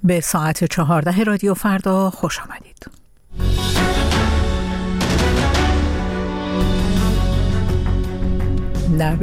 به ساعت 14 رادیو فردا خوش آمدید. در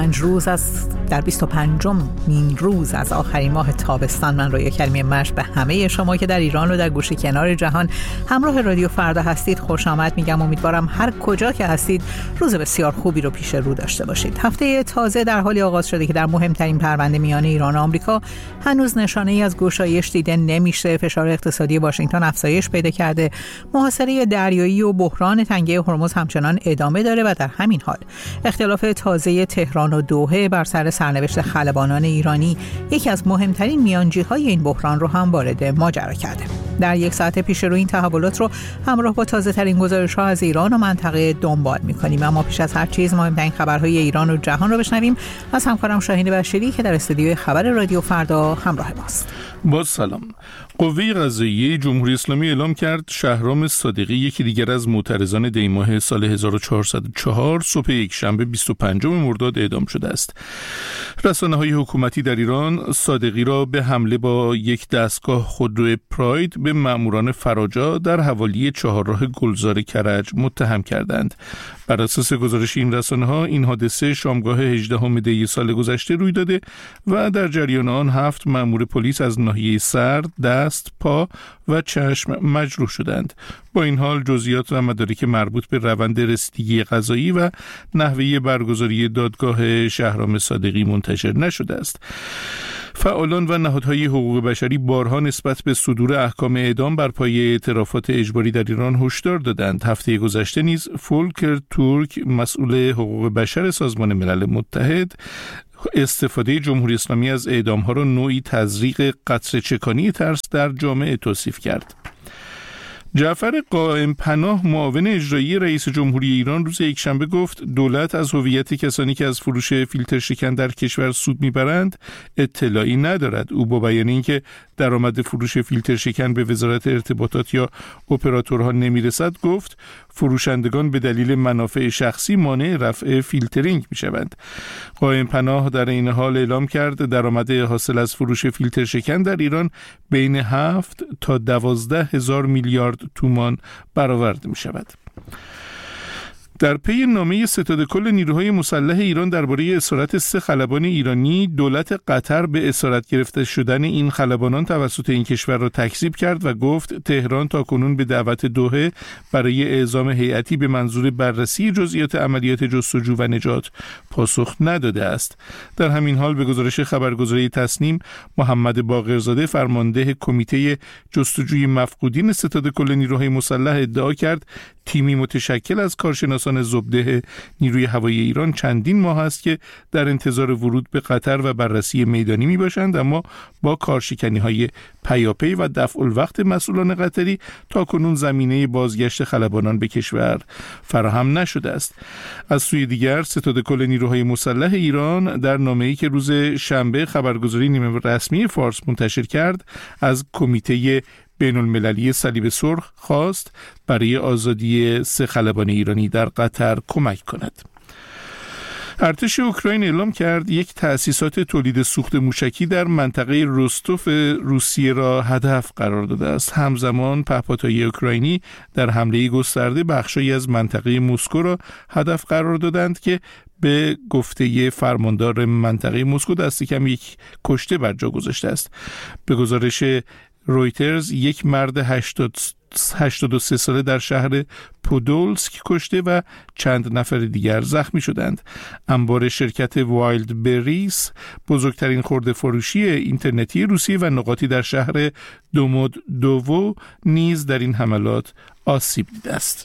25مین روز از آخرین ماه تابستان، من رویا کریمی مرش به همه شما که در ایران و در گوشه کنار جهان همراه رادیو فردا هستید خوش آمد میگم. امیدوارم هر کجا که هستید روز بسیار خوبی رو پیش رو داشته باشید. هفته تازه در حالی آغاز شده که در مهمترین پرونده میان ایران و آمریکا هنوز نشانه ای از گشایش دیده نمیشه. فشار اقتصادی واشنگتن افزایش پیدا کرده، محاصره دریایی و بحران تنگه هرمز همچنان ادامه داره و در همین حال اختلاف تازه تهران و دوحه بر سر سرنوشت خلبانان ایرانی یکی از مهمترین میانجی‌های این بحران رو هم وارد ماجرا کرده. در یک ساعت پیش رو این تحولات رو همراه با تازه‌ترین گزارش‌ها از ایران و منطقه دنبال می‌کنیم. اما پیش از هر چیز مهمترین خبرهای ایران و جهان رو بشنویم از همکارم شاهین بشیری که در استودیوی خبر رادیو فردا همراه ماست. با سلام. قوه قضاییه جمهوری اسلامی اعلام کرد شهرام صادقی، یکی دیگر از معترضان دی‌ماه سال 1404 صبح یکشنبه 25 مرداد اعدام شده است. رسانه‌های حکومتی در ایران صادقی را به حمله با یک دستگاه خودرو پراید به ماموران فراجا در حوالی چهارراه گلزار کرج متهم کردند. بر اساس گزارش این رسانه‌ها این حادثه شامگاه 18 دی سال گذشته روی داده و در جریان آن 7 مأمور پلیس از ناحیه سر، دست، پا و چشم مجروح شدند. با این حال جزئیات و مدارک مربوط به روند رسیدگی قضایی و نحوه برگزاری دادگاه شهرام صادقی منتشر نشده است. فعالان و نهادهای حقوق بشری بارها نسبت به صدور احکام اعدام بر پایه اعترافات اجباری در ایران هشدار دادند. هفته گذشته نیز فولکر تورک، مسئول حقوق بشر سازمان ملل متحد، استفاده جمهوری اسلامی از اعدام‌ها را نوعی تزریق قطره‌چکانی ترس در جامعه توصیف کرد. جعفر قائم پناه، معاون اجرایی رئیس جمهوری ایران، روز یکشنبه گفت دولت از هویت کسانی که از فروش فیلتر شکن در کشور سود میبرند اطلاعی ندارد. او با بیان اینکه درآمد فروش فیلتر شکن به وزارت ارتباطات یا اپراتورها نمیرسد گفت فروشندگان به دلیل منافع شخصی مانع رفع فیلترینگ میشوند. قائم پناه در این حال اعلام کرد درآمد حاصل از فروش فیلتر شکن در ایران بین 7 تا 12 هزار میلیارد تومان برآورده می شود. در پی نامه ستاد کل نیروهای مسلح ایران درباره اسارت 3 خلبان ایرانی، دولت قطر به اسارت گرفته شدن این خلبانان توسط این کشور را تکذیب کرد و گفت تهران تاکنون به دعوت دوحه برای اعزام هیئتی به منظور بررسی جزئیات عملیات جستجو و نجات پاسخ نداده است. در همین حال به گزارش خبرگزاری تسنیم، محمد باقرزاده، فرمانده کمیته جستجوی مفقودین ستاد کل نیروهای مسلح، ادعا کرد تیمی متشکل از کارشناسان زبده نیروی هوایی ایران چندین ماه است که در انتظار ورود به قطر و بررسی میدانی می باشند، اما با کارشکنی‌های پیاپی و دفع الوقت مسئولان قطری تاکنون زمینه بازگشت خلبانان به کشور فراهم نشده است. از سوی دیگر ستاد کل نیروهای مسلح ایران در نامه‌ای که روز شنبه خبرگزاری نیمه رسمی فارس منتشر کرد از کمیته بین المللی صلیب سرخ خواست برای آزادی 3 خلبان ایرانی در قطر کمک کند. ارتش اوکراین اعلام کرد یک تأسیسات تولید سوخت موشکی در منطقه روستوف روسیه را هدف قرار داده است. همزمان پهپادهای اوکراینی در حمله گسترده بخشی از منطقه مسکو را هدف قرار دادند که به گفته فرماندار منطقه مسکو دست کم 1 کشته بر جا گذاشته است. به گزارش رویترز یک مرد 83 ساله در شهر پودولسک کشته و چند نفر دیگر زخمی شدند. انبار شرکت وایلد بریس، بزرگترین خرده فروشی اینترنتی روسیه و نقاطی در شهر دومودوو، نیز در این حملات آسیب دیده است.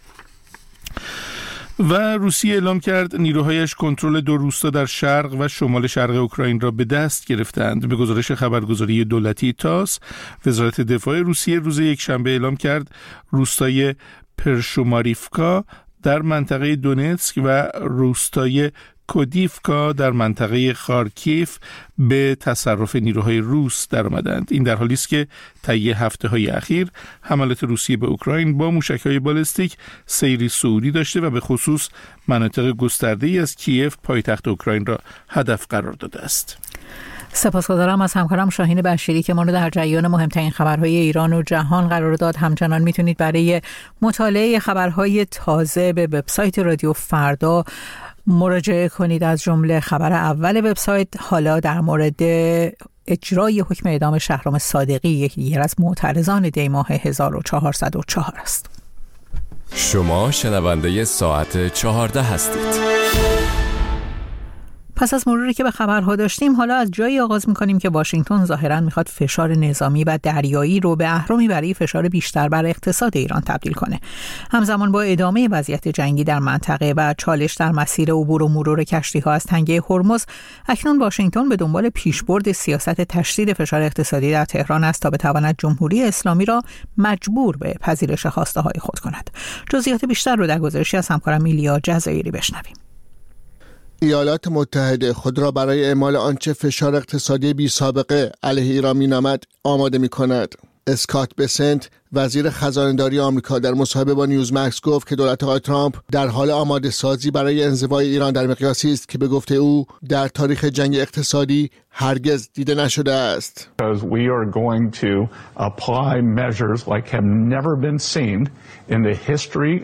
و روسیه اعلام کرد نیروهایش کنترل 2 روستا در شرق و شمال شرق اوکراین را به دست گرفتند. به گزارش خبرگزاری دولتی تاس، وزارت دفاع روسیه روز یکشنبه اعلام کرد روستای پرشوماریفکا در منطقه دونتسک و روستای کودیفکا در منطقه خارکیف به تصرف نیروهای روس درآمدند. این در حالی است که طی هفته‌های اخیر حملات روسیه به اوکراین با موشک‌های بالستیک سیری صعودی داشته و به خصوص مناطق گسترده‌ای از کیف پایتخت اوکراین را هدف قرار داده است. سپاسگزارم از همکارم شاهین بشیری که ما رو در جریان مهمترین خبرهای ایران و جهان قرار داد. همچنان میتونید برای مطالعه خبرهای تازه به وبسایت رادیو فردا مراجعه کنید. از جمله خبر اول وبسایت حالا در مورد اجرای حکم اعدام شهرام صادقی، یکی دیگر از معترضان دیماه 1404 است. شما شنونده ساعت 14 هستید. پس از مروری که به خبرها داشتیم، حالا از جایی آغاز می‌کنیم که واشنگتن ظاهراً می‌خواد فشار نظامی و دریایی رو به اهرامی برای فشار بیشتر بر اقتصاد ایران تبدیل کنه. همزمان با ادامه وضعیت جنگی در منطقه و چالش در مسیر عبور و مرور کشتی‌ها از تنگه هرمز، اکنون واشنگتن به دنبال پیشبرد سیاست تشدید فشار اقتصادی در تهران است تا بتواند جمهوری اسلامی را مجبور به پذیرش خواسته‌های خود کند. جزئیات بیشتر رو در گزارشی از همکارم ایلیا جزایری بشنویم. ایالات متحده خود را برای اعمال آنچه فشار اقتصادی بی سابقه علیه ایران می‌نامد آماده می‌کند. اسکات بسنت، وزیر خزانه‌داری آمریکا، در مصاحبه با نیوزمکس گفت که دولت آقای ترامپ در حال آماده سازی برای انزوای ایران در مقیاسی است که به گفته او در تاریخ جنگ اقتصادی هرگز دیده نشده است. We are going to apply measures like have never been seen in the history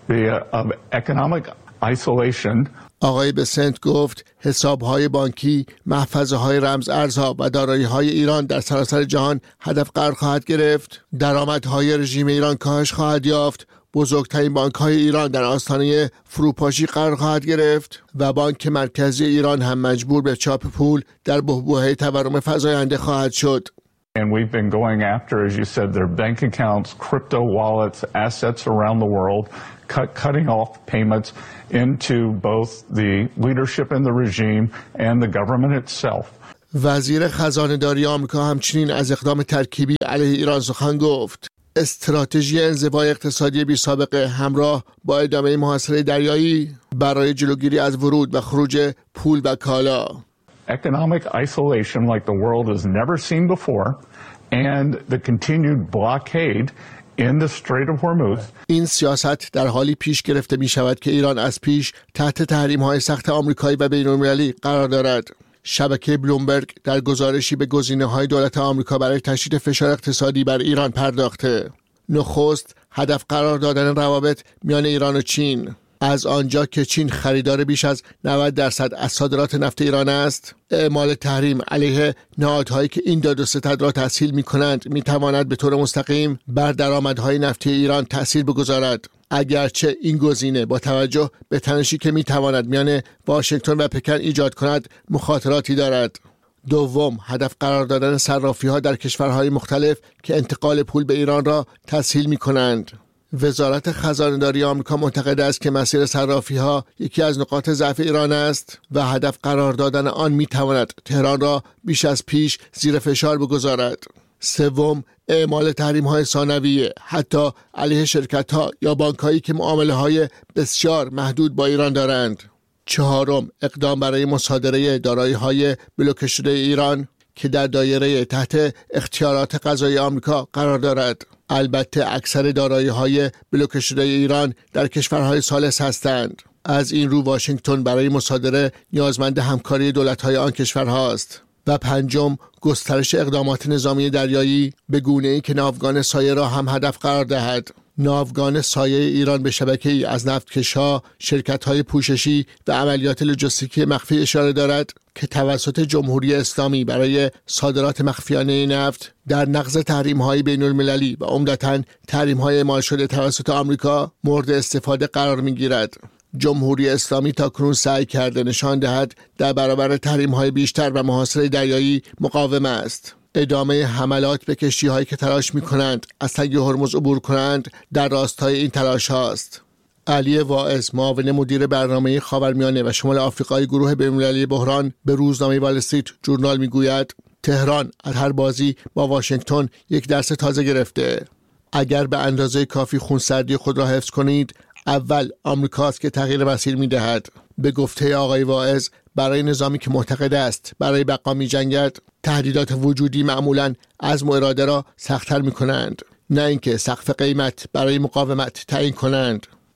of economic isolation. آقای بسنت گفت حساب‌های بانکی، محفظه‌های رمز ارزها و دارایی‌های ایران در سراسر جهان هدف قرار خواهد گرفت. درآمدهای رژیم ایران کاهش خواهد یافت. بزرگترین بانک‌های ایران در آستانه فروپاشی قرار خواهد گرفت و بانک مرکزی ایران هم مجبور به چاپ پول در بحبوحه تورم فزاینده خواهد شد. And we've been going after, as you said, their bank accounts, crypto wallets, assets around the world, cutting off payments into both the leadership in the regime and the government itself. وزیر خزانه‌داری آمریکا همچنین از اقدام ترکیبی علیه ایران سخن گفت. استراتژی انزوای اقتصادی بی سابقه همراه با ادامه محاصره دریایی برای جلوگیری از ورود و خروج پول و کالا. Economic isolation like the world has never seen before and the continued blockade in the Strait of Hormuz. این سیاست در حالی پیش گرفته می شود که ایران از پیش تحت تحریم‌های سخت آمریکایی و بین‌المللی قرار دارد. شبکه بلومبرگ در گزارشی به گزینه‌های دولت آمریکا برای تشدید فشار اقتصادی بر ایران پرداخته. نخست هدف قرار دادن روابط میان ایران و چین. از آنجا که چین خریدار بیش از 90% از صادرات نفت ایران است، اعمال تحریم علیه نهادهایی که این داد و ستد را تسهیل می‌کنند می‌تواند به طور مستقیم بر درآمدهای نفتی ایران تأثیر بگذارد. اگرچه این گزینه با توجه به تنشی که می‌تواند میان واشنگتن و پکن ایجاد کند مخاطراتی دارد. دوم، هدف قرار دادن صرافی‌ها در کشورهای مختلف که انتقال پول به ایران را تسهیل می‌کنند. وزارت خزانه‌داری آمریکا معتقد است که مسیر صرافی‌ها یکی از نقاط ضعف ایران است و هدف قرار دادن آن می‌تواند تهران را بیش از پیش زیر فشار بگذارد. سوم، اعمال تحریم‌های ثانویه حتی علیه شرکت‌ها یا بانک‌هایی که معامله‌های بسیار محدود با ایران دارند. چهارم، اقدام برای مصادره دارایی‌های بلوکه شده ایران که در دایره تحت اختیارات قضایی آمریکا قرار دارد. البته اکثر دارایی‌های بلوکه شده ایران در کشورهای ثالث هستند. از این رو واشنگتن برای مصادره نیازمند همکاری دولت‌های آن کشورهاست. و پنجم، گسترش اقدامات نظامی دریایی به گونه‌ای که ناوگان سایه را هم هدف قرار دهد. ناوگان سایه ایران به شبکه‌ای از نفتکش‌ها، شرکت‌های پوششی و عملیات لوجستیکی مخفی اشاره دارد که توسط جمهوری اسلامی برای صادرات مخفیانه نفت در نقض تحریم‌های بین‌المللی و عمدتاً تحریم‌های اعمال شده توسط آمریکا مورد استفاده قرار می‌گیرد. جمهوری اسلامی تاکنون سعی کرده نشان دهد در برابر تحریم‌های بیشتر و محاصره دریایی مقاوم است. ادامه حملات به کشتی‌هایی که تلاش می‌کنند از تنگه هرمز عبور کنند در راستای این تلاش هاست. علی واعظ، معاون مدیر برنامه خاورمیانه و شمال آفریقای گروه بین‌المللی بحران، به روزنامه وال استریت ژورنال میگوید تهران از هر بازی با واشنگتن یک درس تازه گرفته. اگر به اندازه کافی خونسردی خود را حفظ کنید، اول آمریکاست که تغییر مسیر می‌دهد. به گفته آقای واعظ، برای نظامی که معتقد است برای بقا می‌جنگد، تهدیدات وجودی معمولاً عزم و اراده را سخت‌تر می‌کنند، نه اینکه سقف قیمت برای مقاومت تعیین کنند.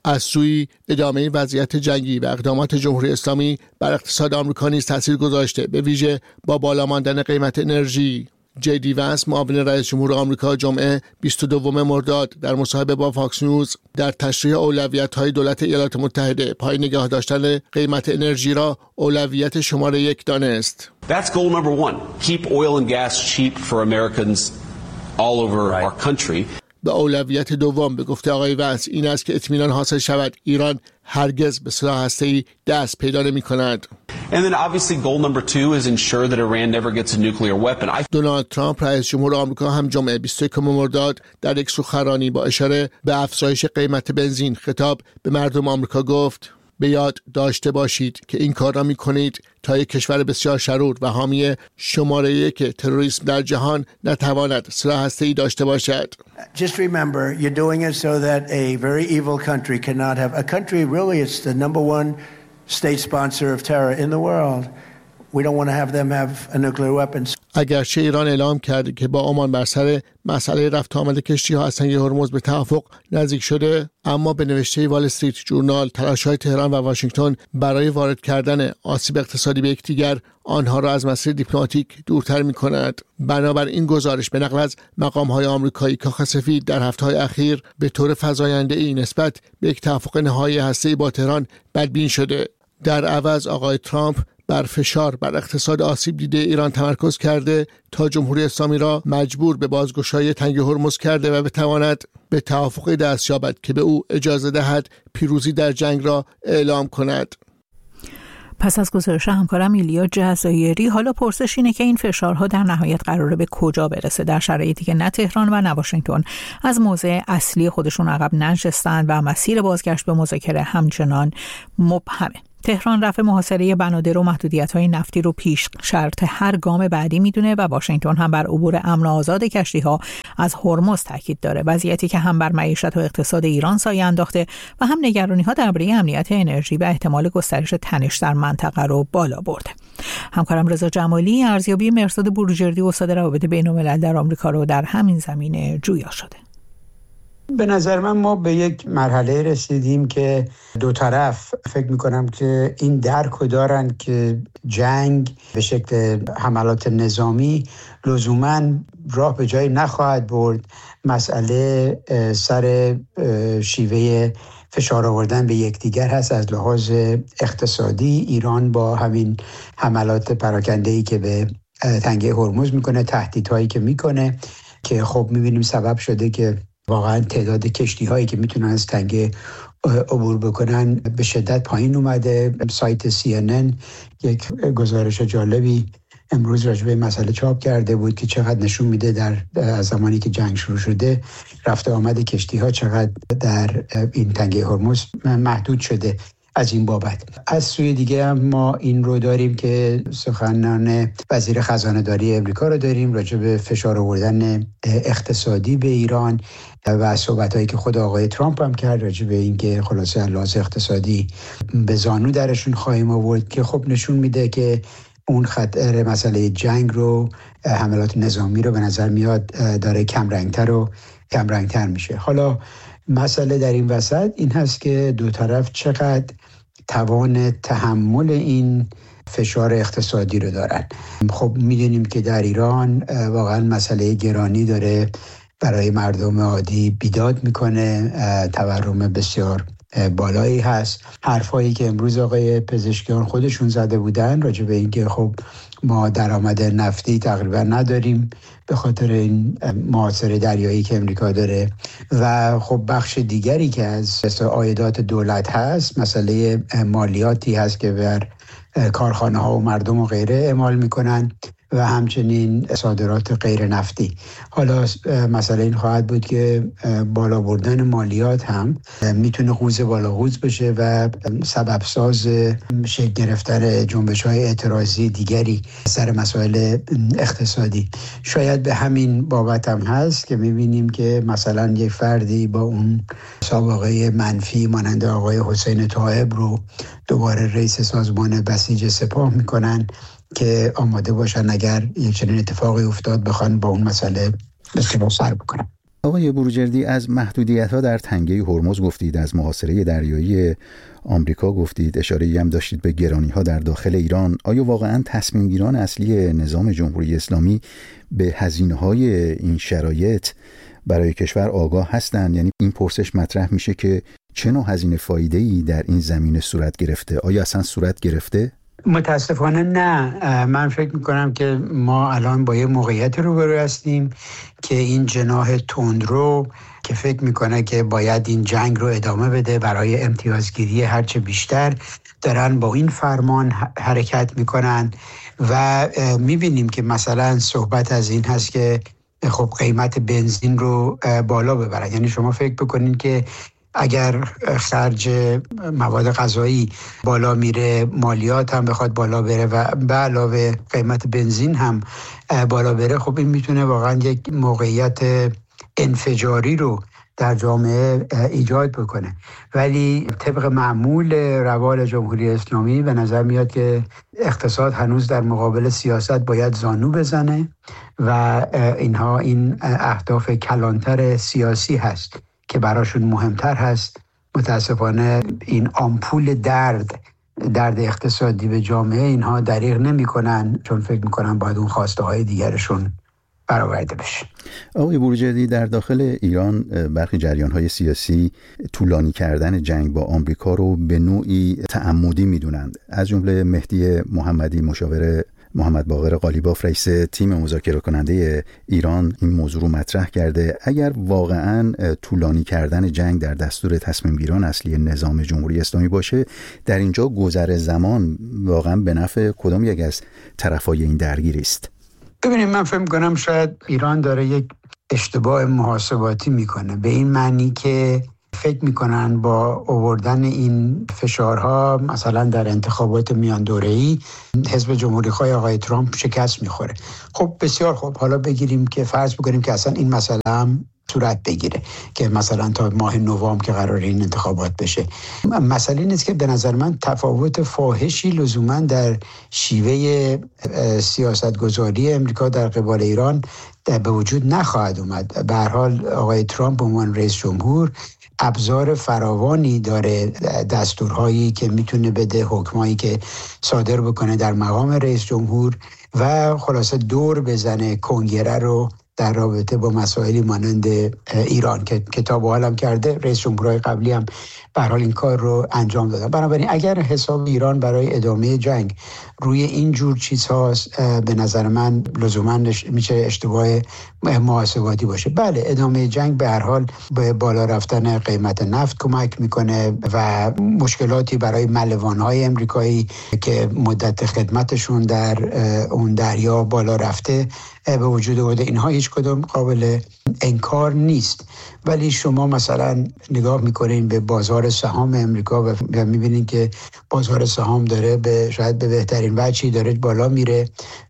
از سوی ادامه وضعیت جنگی و اقدامات جمهوری اسلامی بر اقتصاد آمریکا نیز تاثیر گذاشته، به ویژه با بالا ماندن قیمت انرژی. جی ونس معاون رئیس جمهور آمریکا جمعه 22 مرداد در مصاحبه با فاکس نیوز در تشریح اولویت‌های دولت ایالات متحده پای نگاه داشتن قیمت انرژی را اولویت شماره 1 دانست. That's goal number 1. Keep oil and gas cheap for Americans all over our country. به اولویت دوم به گفته آقای ونس این است که اطمینان حاصل شود ایران هرگز به سلاح هسته‌ای دست پیدا نمی‌کند. And then obviously goal number 2 is ensure that Iran never gets a nuclear weapon. دونالد ترامپ رئیس جمهور آمریکا هم جمعه 21 مرداد در یک سخنرانی با اشاره به افزایش قیمت بنزین خطاب به مردم آمریکا گفت: به یاد داشته باشید که این کار را می‌کنید تا یک کشور بسیار شرور و حامی شماره 1 تروریسم در جهان نتواند سلاح هسته‌ای داشته باشد. Just remember you're doing it so that a very evil country cannot have a country really it's the number one state sponsor of terror in the world. We don't want to have them have a nuclear weapon. اگرچه ایران اعلام کرده که با عمان بر سر مسئله رفت آمد کشتی‌ها از تنگه هرمز به توافق نزدیک شده، اما به نوشته وال استریت جورنال تلاش‌های تهران و واشنگتن برای وارد کردن آسیب اقتصادی به یکدیگر آنها را از مسیر دیپلماتیک دورتر می‌کند. بنابر این گزارش به نقل از مقام‌های آمریکایی کاخ سفید در هفته‌های اخیر به طور فزاینده‌ای نسبت به یک توافق نهایی هسته‌ای با تهران بدبین شده. در عوض آقای ترامپ بر فشار بر اقتصاد آسیب دیده ایران تمرکز کرده تا جمهوری اسلامی را مجبور به بازگشایی تنگ هرمز کرده و بتواند به توافقی دست یابد که به او اجازه دهد پیروزی در جنگ را اعلام کند. پس از گزارش همکارم ایلیا جزایری، حالا پرسش اینه که این فشارها در نهایت قراره به کجا برسه در شرایطی که نه تهران و نه واشنگتن از موضع اصلی خودشون عقب ننشستند و مسیر بازگشت به مذاکره همچنان مبهمه. تهران رفع محاصره بنادر و محدودیت‌های نفتی رو پیش شرط هر گام بعدی میدونه و واشنگتن هم بر عبور امن و آزاد کشتی‌ها از هرمز تاکید داره، وضعیتی که هم بر معیشت و اقتصاد ایران سایه انداخته و هم نگرانی‌ها درباره امنیت انرژی و احتمال گسترش تنش در منطقه رو بالا برده. همکارم رضا جمالی ارزیابی مرصاد بروجردی استاد روابط بین‌الملل در آمریکا رو در همین زمینه جویا شده. به نظر ما به یک مرحله رسیدیم که دو طرف فکر میکنم که این درکو دارن که جنگ به شکل حملات نظامی لزوماً راه به جایی نخواهد برد. مسئله سر شیوه فشار آوردن به یکدیگر هست. از لحاظ اقتصادی ایران با همین حملات پراکنده‌ای که به تنگه هرمز میکنه، تهدیدهایی که میکنه که خب میبینیم سبب شده که واقعا تعداد کشتی هایی که میتونن از تنگه عبور بکنن به شدت پایین اومده. سایت CNN یک گزارش جالبی امروز راجع به مسئله چاپ کرده بود که چقدر نشون میده در زمانی که جنگ شروع شده رفت آمد کشتی ها چقدر در این تنگه هرمز محدود شده. از این بابت از سوی دیگه هم ما این رو داریم که سخنان وزیر خزانه داری امریکا رو داریم راجع به فشار آوردن اقتصادی به ایران و صحبتایی که خود آقای ترامپ هم کرد راجع به این که خلاصه علاوه اقتصادی به زانو درشون خواهیم آورد که خب نشون میده که اون خطر مسئله جنگ رو، حملات نظامی رو به نظر میاد داره کمرنگتر میشه. حالا مسئله در این وسط این هست که دو طرف چقدر توان تحمل این فشار اقتصادی رو دارن. خب میدونیم که در ایران واقعا مسئله گرانی داره برای مردم عادی بیداد میکنه، تورم بسیار بالایی هست. حرفایی که امروز آقای پزشکیان خودشون زده بودن راجع به اینکه خب ما درآمد نفتی تقریبا نداریم به خاطر این محاصره دریایی که امریکا داره و خب بخش دیگری که از عایدات دولت هست مسئله مالیاتی هست که بر کارخانه ها و مردم و غیره اعمال میکنن و همچنین صادرات غیر نفتی. حالا مسئله این خواهد بود که بالا بردن مالیات هم میتونه قوز بالا قوز بشه و سبب ساز شکل گرفتن جنبش‌های اعتراضی دیگری سر مسائل اقتصادی. شاید به همین بابت هم هست که میبینیم که مثلا یک فردی با اون سابقه منفی مانند آقای حسین طایب رو دوباره رئیس سازمان بسیج سپاه میکنن که آماده باشن اگر یک چنین اتفاقی افتاد بخوان با اون مسئله سر بکنن. آقای بروجردی، از محدودیت‌ها در تنگه هرمز گفتید، از محاصره دریایی آمریکا گفتید، اشاره‌ای هم داشتید به گرانی‌ها در داخل ایران. آیا واقعاً تصمیم گیران اصلی نظام جمهوری اسلامی به هزینه‌های این شرایط برای کشور آگاه هستند؟ یعنی این پرسش مطرح میشه که چه نوع هزینه فایده‌ای در این زمینه صورت گرفته؟ آیا اصلا صورت گرفته؟ متاسفانه نه. من فکر میکنم که ما الان با یه موقعیت روبرو هستیم که این جناح تندرو که فکر میکنه که باید این جنگ رو ادامه بده برای امتیازگیری هرچه بیشتر، دارن با این فرمان حرکت میکنن و میبینیم که مثلا صحبت از این هست که خب قیمت بنزین رو بالا ببرن. یعنی شما فکر بکنین که اگر خرج مواد غذایی بالا میره، مالیات هم بخواد بالا بره و به علاوه قیمت بنزین هم بالا بره، خب این میتونه واقعا یک موقعیت انفجاری رو در جامعه ایجاد بکنه. ولی طبق معمول روال جمهوری اسلامی به نظر میاد که اقتصاد هنوز در مقابل سیاست باید زانو بزنه و اینها این اهداف کلانتر سیاسی هست که براشون مهمتر هست. متاسفانه این آمپول درد اقتصادی به جامعه اینها دریغ نمی کنن، چون فکر میکنن باید اون خواسته های دیگرشون برآورده بشه. آقای بروجردی، در داخل ایران برخی جریان‌های سیاسی طولانی کردن جنگ با آمریکا رو به نوعی تعمدی میدونند. از جمله مهدی محمدی، مشاور محمد باقر قالیباف، رئیس تیم مذاکره کننده ایران، این موضوع رو مطرح کرده. اگر واقعاً طولانی کردن جنگ در دستور تصمیم گیران اصلی نظام جمهوری اسلامی باشه، در اینجا گذر زمان واقعاً به نفع کدام یک از طرفای این درگیری است؟ ببینید، من فکر می‌کنم شاید ایران داره یک اشتباه محاسباتی میکنه، به این معنی که فکر میکنن با آوردن این فشارها مثلا در انتخابات میان دوره‌ای حزب جمهوری‌خواه آقای ترامپ شکست میخوره. خب بسیار خوب، حالا بگیریم که فرض بکنیم که اصلا این مسئله هم صورت بگیره که مثلا تا ماه نوامبر که قرار این انتخابات بشه. مسئله نیست که به نظر من تفاوت فاحشی لزوما در شیوه سیاستگذاری امریکا در قبال ایران به وجود نخواهد اومد. به هر حال آقای ترامپ به عنوان رئیس جمهور ابزار فراوانی داره، دستورهایی که میتونه بده، حکمایی که صادر بکنه در مقام رئیس جمهور و خلاصه دور بزنه کنگره رو در رابطه با مسائلی مانند ایران که تا به حال هم کرده. رئیس جمهورهای قبلی هم به هر حال این کار رو انجام دادن. بنابراین اگر حساب ایران برای ادامه جنگ روی این جور چیزهاست، به نظر من لزوما میشه اشتباه محاسباتی باشه. بله، ادامه جنگ به هر حال به بالا رفتن قیمت نفت کمک میکنه و مشکلاتی برای ملوانهای امریکایی که مدت خدمتشون در اون دریا بالا رفته به وجود آورده. اینها هیچ کدوم قابل انکار نیست. ولی شما مثلا نگاه میکنین به بازار سهام امریکا و میبینین که بازار سهام داره شاید به بهترین وجهی داره بالا میره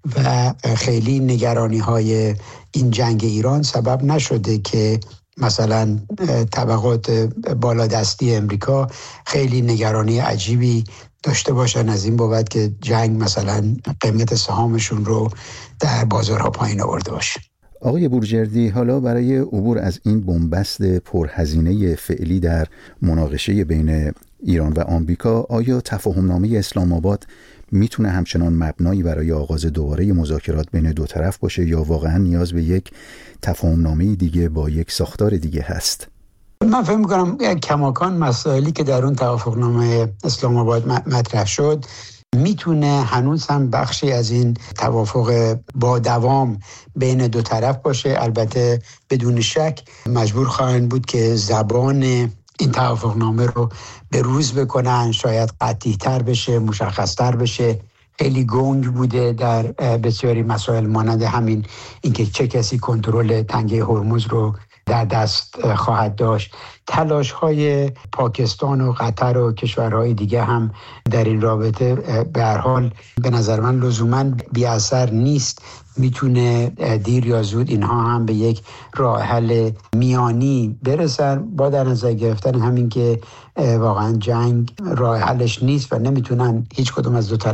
و خیلی نگرانی های این جنگ ایران سبب نشده که مثلا طبقات بالادستی امریکا خیلی نگرانی عجیبی داشته باشن از این بابت که جنگ مثلا قیمت سهامشون رو در بازارها پایین آورده باشه. آقای بروجردی، حالا برای عبور از این بنبست پرهزینه فعلی در مناقشه بین ایران و آمریکا، آیا تفاهمنامه اسلام آباد میتونه همچنان مبنایی برای آغاز دوباره مذاکرات بین دو طرف باشه یا واقعا نیاز به یک تفاهمنامه دیگه با یک ساختار دیگه هست؟ من فکر می‌کنم کماکان مسائلی که در اون توافقنامه اسلام آباد مطرح شد میتونه هنوز هم بخشی از این توافق با دوام بین دو طرف باشه. البته بدون شک مجبور خواهند بود که زبان این توافقنامه رو به روز بکنن، شاید قطعی تر بشه، مشخص تر بشه. خیلی گنگ بوده در بسیاری مسائل مانند همین اینکه چه کسی کنترل تنگه هرمز رو در دست خواهد داشت. تلاش های پاکستان و قطر و کشورهای دیگه هم در این رابطه به هر حال به نظر من لزوما بی اثر نیست. میتونه دیر یا زود اینها هم به یک راه حل میانی برسن، با در نظر گرفتن همین که واقعا جنگ راه حلش نیست و نمیتونن هیچ کدوم از دو طرف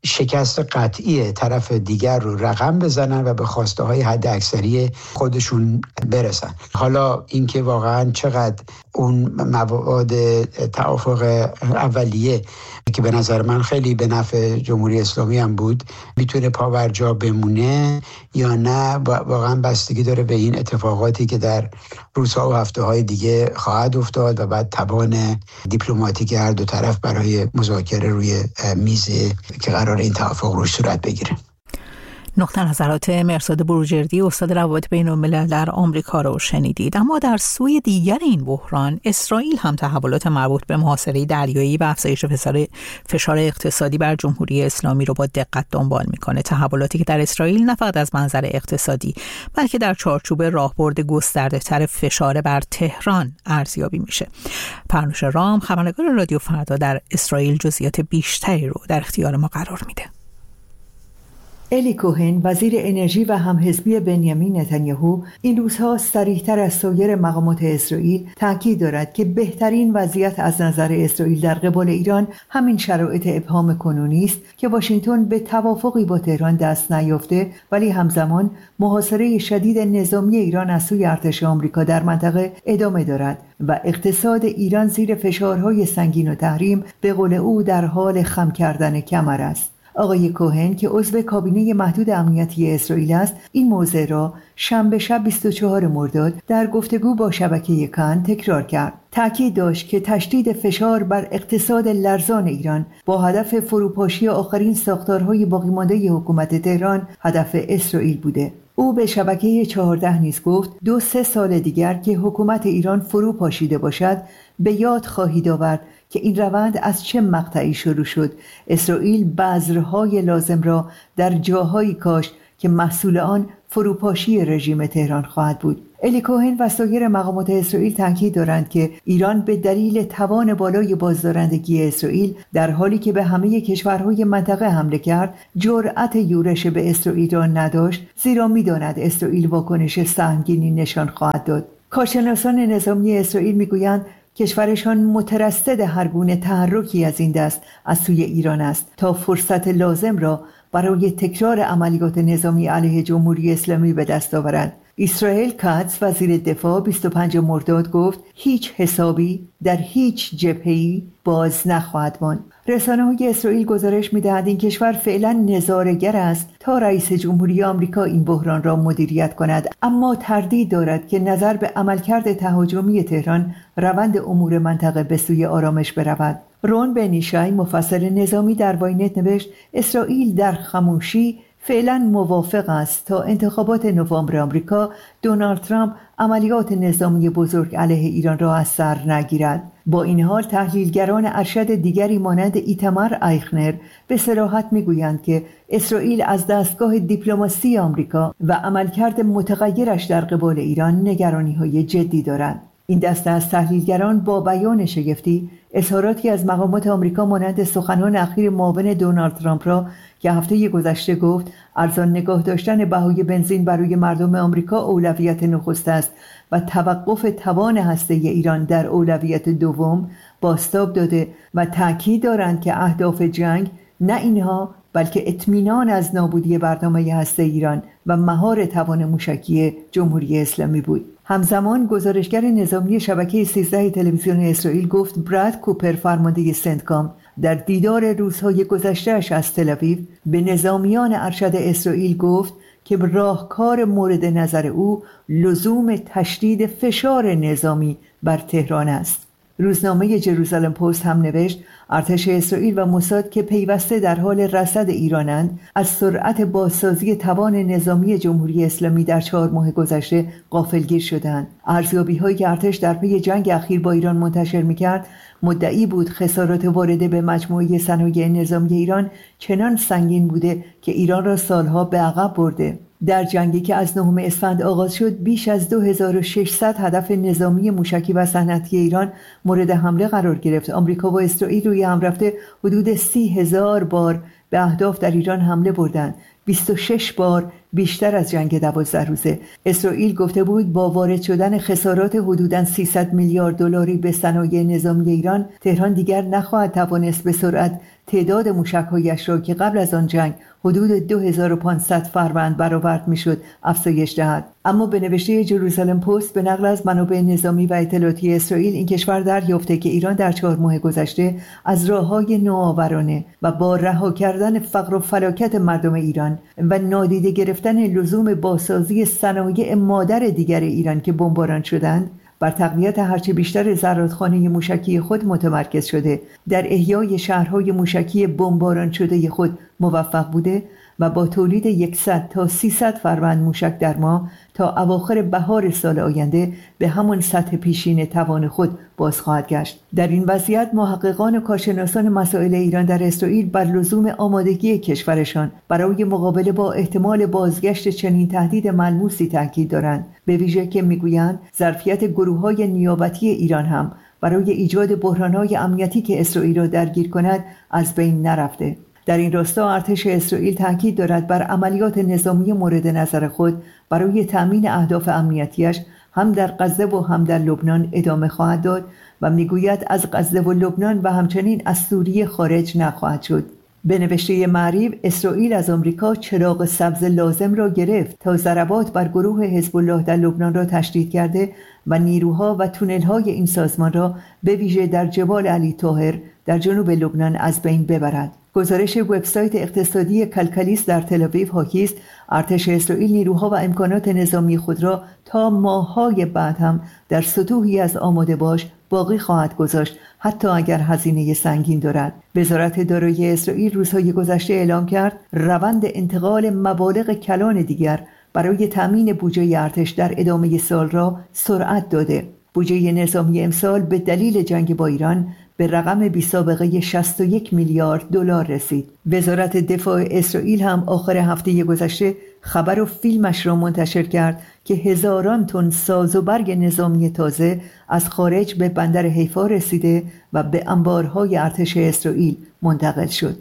شکست قطعی طرف دیگر رو رقم بزنن و به خواسته های حد اکثری خودشون برسن. حالا اینکه واقعا چقدر اون مواد توافق اولیه که به نظر من خیلی به نفع جمهوری اسلامی هم بود میتونه پاورجا بمونه یا نه، واقعا بستگی داره به این اتفاقاتی که در روزها و هفته‌های دیگه خواهد افتاد و بعد توان دیپلماتیک هر دو طرف برای مذاکره روی میز که قرار این توافق روش صورت بگیره. نقطه نظرات مرصاد بروجردی استاد روابط بین الملل در آمریکا رو شنیدید. اما در سوی دیگر این بحران اسرائیل هم تحولات مربوط به محاصره دریایی و افزایش فشار اقتصادی بر جمهوری اسلامی رو با دقت دنبال میکنه. تحولاتی که در اسرائیل نه فقط از منظر اقتصادی بلکه در چارچوب راهبرد گسترده تر فشار بر تهران ارزیابی میشه. پرنوش رام خبرنگار رادیو فردا در اسرائیل جزئیات بیشتری رو در اختیار ما قرار میده. الی کوهن وزیر انرژی و همحزبی بنیامین نتانیاهو این روزها صریح‌تر از سایر مقامات اسرائیل تاکید دارد که بهترین وضعیت از نظر اسرائیل در قبال ایران همین شرایط ابهام کنونی است که واشنگتن به توافقی با تهران دست نیافته، ولی همزمان محاصره شدید نظامی ایران از سوی ارتش آمریکا در منطقه ادامه دارد و اقتصاد ایران زیر فشارهای سنگین و تحریم به قول او در حال خم کردن کمر است. آقای کوهن که عضو کابینه محدود امنیتی اسرائیل است، این موضوع را شنبه شب 24 مرداد در گفتگو با شبکه کان تکرار کرد. تأکید داشت که تشدید فشار بر اقتصاد لرزان ایران با هدف فروپاشی آخرین ساختارهای باقی مانده حکومت تهران هدف اسرائیل بوده. او به شبکه 14 نیز گفت 2-3 سال دیگر که حکومت ایران فرو پاشیده باشد به یاد خواهید آورد که این روند از چه مقطعی شروع شد. اسرائیل بذرهای لازم را در جاهایی کاشت که محصول آن فروپاشی رژیم تهران خواهد بود. الی کوهن و سایر مقامات اسرائیل تاکید دارند که ایران به دلیل توان بالای بازدارندگی اسرائیل در حالی که به همه کشورهای منطقه حمله کرد جرأت یورش به اسرائیل را نداشت، زیرا می‌داند اسرائیل واکنش سهمگینی نشان خواهد داد. کارشناسان نظامی اسرائیل می‌گویند کشورشان مترصد هر گونه تحرکی از این دست از سوی ایران است تا فرصت لازم را برای تکرار عملیات نظامی علیه جمهوری اسلامی به دست آورد. اسرائیل کاتس وزیر دفاع 25 مرداد گفت هیچ حسابی در هیچ جبهه‌ای باز نخواهد ماند. رسانه‌های اسرائیل گزارش می‌دهند این کشور فعلا نظاره‌گر است تا رئیس جمهوری آمریکا این بحران را مدیریت کند، اما تردید دارد که نظر به عملکرد تهاجمی تهران روند امور منطقه به سوی آرامش برود. رون بنیشای مفسر نظامی در واینت نوشت اسرائیل در خاموشی فعلا موافق است تا انتخابات نوامبر آمریکا دونالد ترامپ عملیات نظامی بزرگ علیه ایران را از سر نگیرد. با این حال تحلیلگران ارشد دیگری مانند ایتمار ایخنر به صراحت میگویند که اسرائیل از دستگاه دیپلماسی آمریکا و عملکرد متغیرش در قبال ایران نگرانی‌های جدی دارند. این دسته از تحلیلگران با بیان شگفتی اظهاراتی از مقامات آمریکا مانند سخنان اخیر معاون دونالد ترامپ را که هفته گذشته گفت ارزان نگاه داشتن بهای بنزین برای مردم آمریکا اولویت نخست است و توقف توان هسته‌ای ایران در اولویت دوم بازتاب داده و تاکید دارند که اهداف جنگ نه اینها بلکه اطمینان از نابودی برنامه هسته ایران و مهار توان موشکی جمهوری اسلامی بود. همزمان گزارشگر نظامی شبکه 13 تلویزیون اسرائیل گفت براد کوپر فرمانده سنتکام در دیدار روزهای گذشته‌اش از تل‌آویو به نظامیان ارشد اسرائیل گفت که راهکار مورد نظر او لزوم تشدید فشار نظامی بر تهران است. روزنامه جروزالم پست هم نوشت ارتش اسرائیل و موساد که پیوسته در حال رصد ایرانند از سرعت بازسازی توان نظامی جمهوری اسلامی در 4 ماه گذشته غافلگیر شدند. ارزیابی‌هایی که ارتش در پی جنگ اخیر با ایران منتشر می‌کرد مدعی بود خسارات وارده به مجموعه صنایع نظامی ایران چنان سنگین بوده که ایران را سالها به عقب برده. در جنگی که از 9 اسفند آغاز شد بیش از 2600 هدف نظامی موشکی و صنعتی ایران مورد حمله قرار گرفت. آمریکا و اسرائیل روی هم رفته حدود 30,000 بار به اهداف در ایران حمله بردند. 26 بار بیشتر از جنگ 12 روزه. اسرائیل گفته بود با وارد شدن خسارات حدوداً 300 میلیارد دلاری به صنایع نظامی ایران، تهران دیگر نخواهد توانست به سرعت تعداد موشک‌هایش را که قبل از آن جنگ حدود 2500 فروند برآورد میشد افزایش دهد. اما به نوشته جروزالم پست به نقل از منابع نظامی و اطلاعاتی اسرائیل این کشور دریافته که ایران در 4 ماه گذشته از راه‌های نوآورانه و با رها کردن فقر و فلاکت مردم ایران و نادیده گرفتن لزوم بازسازی صنایع مادر دیگر ایران که بمباران شدند بر تقویت هرچه بیشتر زرادخانه موشکی خود متمرکز شده، در احیای شهرهای موشکی بمباران شده خود موفق بوده و با تولید 100 تا 300 فروند موشک در ماه تا اواخر بهار سال آینده به همان سطح پیشین توان خود باز خواهد گشت. در این وضعیت محققان و کارشناسان مسائل ایران در اسرائیل بر لزوم آمادگی کشورشان برای مقابله با احتمال بازگشت چنین تهدید ملموسی تاکید دارند، به ویژه که میگویند ظرفیت گروه‌های نیابتی ایران هم برای ایجاد بحران‌های امنیتی که اسرائیل را درگیر کند از بین نرفته. در این راستا ارتش اسرائیل تاکید دارد بر عملیات نظامی مورد نظر خود برای تأمین اهداف امنیتیش هم در غزه و هم در لبنان ادامه خواهد داد و میگوید از غزه و لبنان و همچنین از سوریه خارج نخواهد شد. به نوشته معریف اسرائیل از آمریکا چراغ سبز لازم را گرفت تا ضربات بر گروه حزب الله در لبنان را تشدید کرده و نیروها و تونل‌های این سازمان را به ویژه در جبال علی طاهر در جنوب لبنان از بین ببرد. گزارش وبسایت اقتصادی کلکلیس در تل‌آویو حاکی است ارتش اسرائیل نیروها و امکانات نظامی خود را تا ماه‌های بعد هم در سطوحی از آماده باش باقی خواهد گذاشت، حتی اگر هزینه سنگین دارد. وزارت دارایی اسرائیل روزهای گذشته اعلام کرد روند انتقال مبالغ کلان دیگر برای تامین بودجه ارتش در ادامه سال را سرعت داده. بودجه نظامی امسال به دلیل جنگ با ایران به رقم بی‌سابقه 61 میلیارد دلار رسید. وزارت دفاع اسرائیل هم آخر هفته گذشته خبر و فیلمش را منتشر کرد که هزاران تن ساز و برگ نظامی تازه از خارج به بندر حیفا رسیده و به انبارهای ارتش اسرائیل منتقل شد.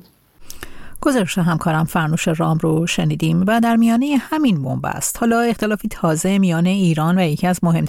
گزارش همکارم فرنوش رام رو شنیدیم و در میانه همین بنبست حالا اختلافی تازه میان ایران و یکی از مهمترین